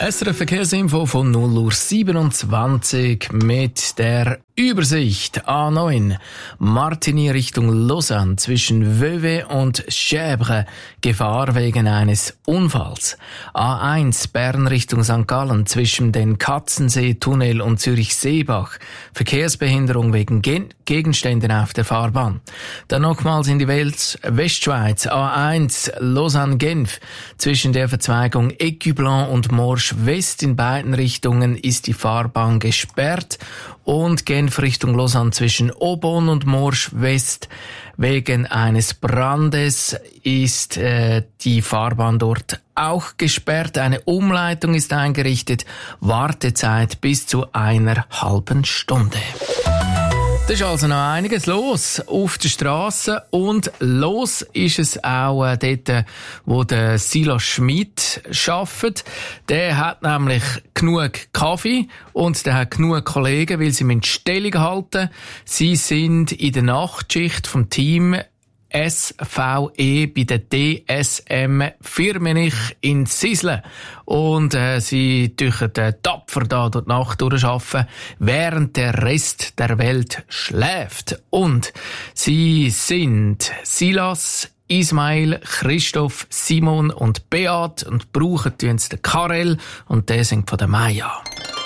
SRF Verkehrsinfo von 0:27 Uhr mit der Übersicht. A9 Martigny Richtung Lausanne zwischen Vevey und Chèvres. Gefahr wegen eines Unfalls. A1 Bern Richtung St. Gallen zwischen den Katzensee-Tunnel und Zürich-Seebach. Verkehrsbehinderung wegen Gegenständen auf der Fahrbahn. Dann nochmals in die Westschweiz. A1 Lausanne-Genf zwischen der Verzweigung Écublens und Morsch West in beiden Richtungen ist die Fahrbahn gesperrt. Und Genf Richtung Lausanne zwischen Aubonne und Morsch West. Wegen eines Brandes ist die Fahrbahn dort auch gesperrt. Eine Umleitung ist eingerichtet. Wartezeit bis zu einer halben Stunde. Da ist also noch einiges los auf der Straße und los ist es auch dort, wo der Silas Schmid arbeitet. Der hat nämlich genug Kaffee und der hat genug Kollegen, weil sie Stellung halten. Sie sind in der Nachtschicht vom Team SVE bei der DSM Firmenich in Sislen. Und sie dürfen tapfer da durch die Nacht durcharbeiten, während der Rest der Welt schläft. Und sie sind Silas, Ismail, Christoph, Simon und Beat und brauchen den Karel und der singt von der Maya.